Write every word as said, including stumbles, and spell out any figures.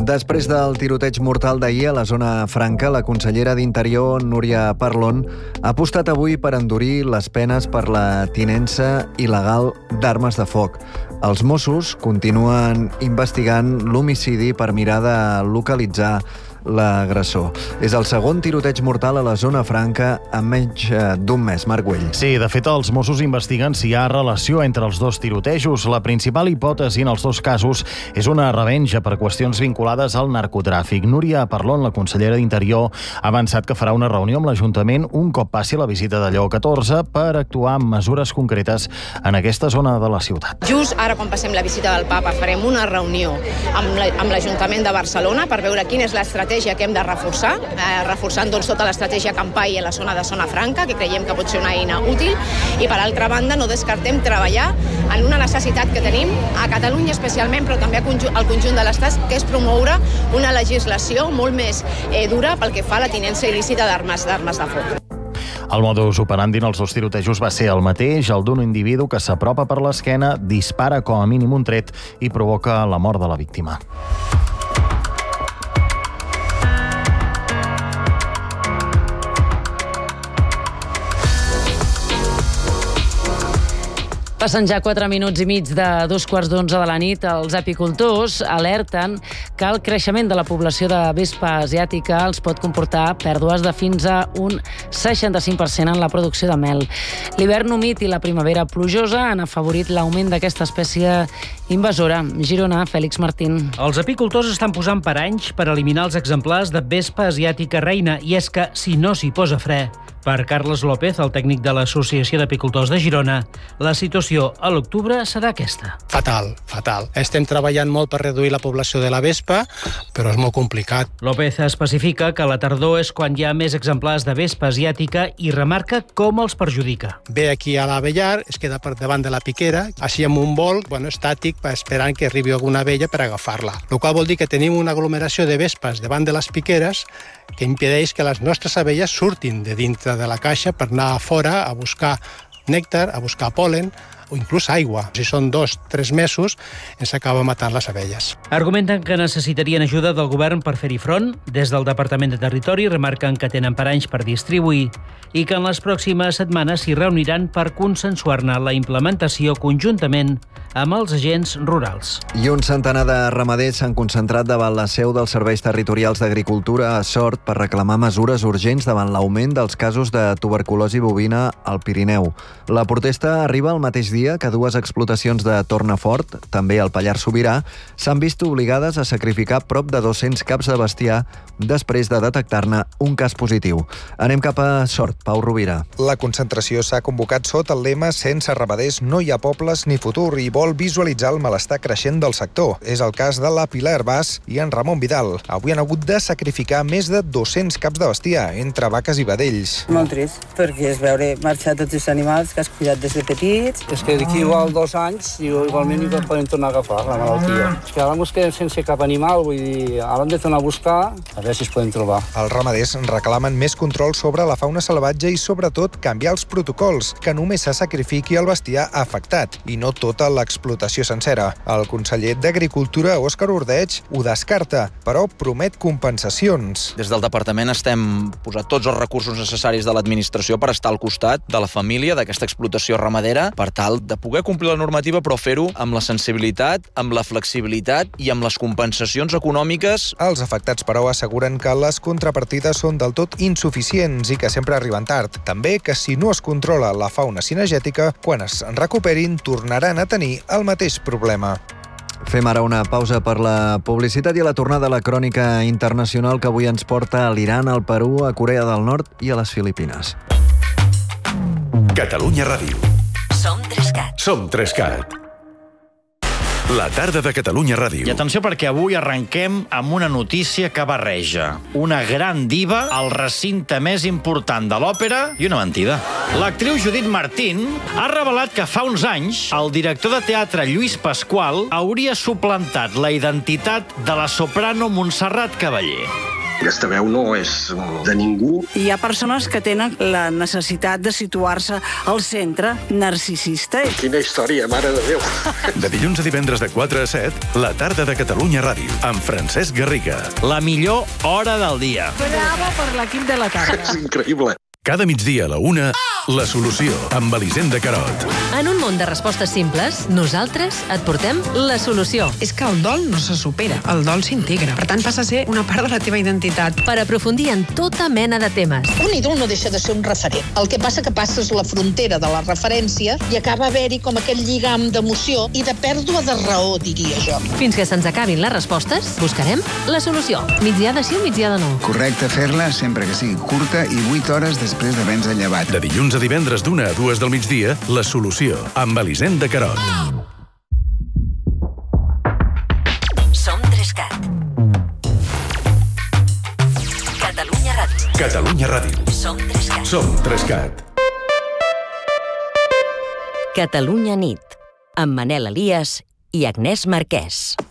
Després del tiroteig mortal d'ahir a la zona franca, la consellera d'Interior, Núria Parlon, ha apostat avui per endurir les penes per la tinença il·legal d'armes de foc. Els Mossos continuen investigant l'homicidi per mirar de localitzar l'agressor. És el segon tiroteig mortal a la zona franca en menys d'un mes. Marc Güell. Sí, de fet, els Mossos investiguen si hi ha relació entre els dos tirotejos. La principal hipòtesi en els dos casos és una revenja per qüestions vinculades al narcotràfic. Núria Parlon, la consellera d'Interior, ha avançat que farà una reunió amb l'Ajuntament un cop passi la visita de Lleó catorze per actuar amb mesures concretes en aquesta zona de la ciutat. Just ara, quan passem la visita del papa, farem una reunió amb l'Ajuntament de Barcelona per veure quina és l'estratègia que hem de reforçar, eh, reforçant doncs, tota l'estratègia Campai a la zona de Zona Franca, que creiem que pot ser una eina útil, i per altra banda no descartem treballar en una necessitat que tenim a Catalunya especialment, però també al conjunt de l'Estat, que és promoure una legislació molt més eh, dura pel que fa a la tinença il·lícita d'armes d'armes de foc. El modus operandi en els dos tirotejos va ser el mateix, el d'un individu que s'apropa per l'esquena, dispara com a mínim un tret i provoca la mort de la víctima. Passen ja quatre minuts i mig de dos quarts d'onze de la nit. Els apicultors alerten que el creixement de la població de vespa asiàtica els pot comportar pèrdues de fins a un seixanta-cinc per cent en la producció de mel. L'hivern humit i la primavera plujosa han afavorit l'augment d'aquesta espècie invasora. Girona, Fèlix Martín. Els apicultors estan posant paranys per eliminar els exemplars de vespa asiàtica reina, i és que si no s'hi posa fre. Per Carles López, el tècnic de l'Associació d'Apicultors de Girona, la situació a l'octubre serà aquesta. Fatal, fatal. Estem treballant molt per reduir la població de la vespa, però és molt complicat. López especifica que la tardor és quan hi ha més exemplars de vespa asiàtica i remarca com els perjudica. Ve aquí a l'avellar, es queda per davant de la piquera, així amb un vol bueno, estàtic esperant que arribi alguna abella per agafar-la. El qual vol dir que tenim una aglomeració de vespes davant de les piqueres que impedeix que les nostres abelles surtin de dintre de la caixa per anar a fora a buscar nèctar, a buscar pol·len o inclús aigua. Si són dos, tres mesos, ens acaba matant les abelles. Argumenten que necessitarien ajuda del govern per fer-hi front. Des del Departament de Territori remarquen que tenen paranys per distribuir i que en les pròximes setmanes s'hi reuniran per consensuar-ne la implementació conjuntament amb els agents rurals. I un centenar de ramaders s'han concentrat davant la seu dels Serveis Territorials d'Agricultura a Sort per reclamar mesures urgents davant l'augment dels casos de tuberculosi bovina al Pirineu. La protesta arriba al mateix dia que dues explotacions de Tornafort, també al Pallars Sobirà, s'han vist obligades a sacrificar prop de dos-cents caps de bestiar després de detectar-ne un cas positiu. Anem cap a Sort, Pau Rovira. La concentració s'ha convocat sota el lema «Sense ramaders no hi ha pobles ni futur» i vol visualitzar el malestar creixent del sector. És el cas de la Pilar Herbàs i en Ramon Vidal. Avui han hagut de sacrificar més de dos-cents caps de bestiar, entre vaques i vedells. Molt trist, perquè és veure marxar tots els animals que has cuidat des de petits. És que d'aquí igual dos anys igualment hi poden tornar a agafar la malaltia. És que ara ens quedem sense cap animal, vull dir, ara hem de tornar a buscar a veure si es poden trobar. Els ramaders reclamen més control sobre la fauna salvatge i sobretot canviar els protocols, que només se sacrifiqui el bestiar afectat i no tota l'explotació sencera. El conseller d'Agricultura, Òscar Ordeig, ho descarta, però promet compensacions. Des del departament estem posant tots els recursos necessaris de l'administració per estar al costat de la família d'aquesta explotació ramadera, per tal de poder complir la normativa, però fer-ho amb la sensibilitat, amb la flexibilitat i amb les compensacions econòmiques. Els afectats, però, asseguren que les contrapartides són del tot insuficients i que sempre arriben tard. També que si no es controla la fauna cinegètica, quan es recuperin tornaran a tenir el mateix problema. Fem ara una pausa per la publicitat i a la tornada a la crònica internacional que avui ens porta a l'Iran, al Perú, a Corea del Nord i a les Filipines. Catalunya Ràdio. Som Trescat. Som Trescat. La tarda de Catalunya Ràdio. I atenció, perquè avui arrenquem amb una notícia que barreja una gran diva al recinte més important de l'òpera i una mentida. L'actriu Judit Martín ha revelat que fa uns anys el director de teatre Lluís Pasqual hauria suplantat la identitat de la soprano Montserrat Cavaller. Aquesta veu no és de ningú. Hi ha persones que tenen la necessitat de situar-se al centre narcisista. Quina història, mare de Déu. De dilluns a divendres de quatre a set, la tarda de Catalunya Ràdio, amb Francesc Garriga. La millor hora del dia. Bravo per l'equip de la tarda. És increïble. Cada migdia a la una, La Solució, amb Elisenda Carot. En un món de respostes simples, nosaltres et portem la solució. És que el dol no se supera, el dol s'integra. Per tant, passa a ser una part de la teva identitat. Per aprofundir en tota mena de temes. Un ídol no deixa de ser un referent. El que passa que passes la frontera de la referència i acaba haver-hi com aquell lligam d'emoció i de pèrdua de raó, diria jo. Fins que se'ns acabin les respostes, buscarem la solució. Migdia de sí o migdia de no. Correcte fer-la sempre que sigui curta i vuit hores després després d'haver-nos llevat. De dilluns a divendres d'una a dues del migdia, La Solució, amb Elisenda Carot. Som Trescat. Catalunya Ràdio. Catalunya Ràdio. Som Trescat. Som Trescat. Catalunya nit, amb Manel Elias i Agnès Marquès.